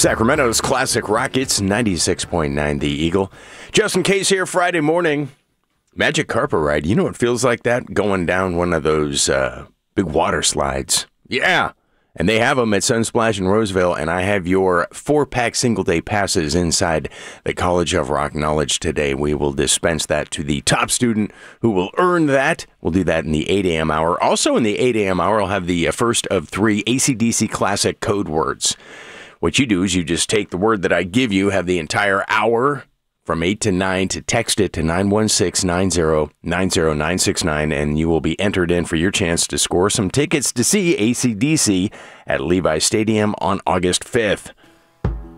Sacramento's classic Rockets, 96.9 The Eagle. Justin Case here, Friday morning. Magic carpet ride. You know what feels like that? Going down one of those big water slides. Yeah. And they have them at Sunsplash in Roseville, and I have your 4-pack single-day passes inside the College of Rock Knowledge today. We will dispense that to the top student who will earn that. We'll do that in the 8 a.m. hour. Also in the 8 a.m. hour, I'll have the first of 3 AC/DC Classic code words. What you do is you just take the word that I give you, have the entire hour from 8 to 9 to text it to 916-90-90969, and you will be entered in for your chance to score some tickets to see AC/DC at Levi Stadium on August 5th.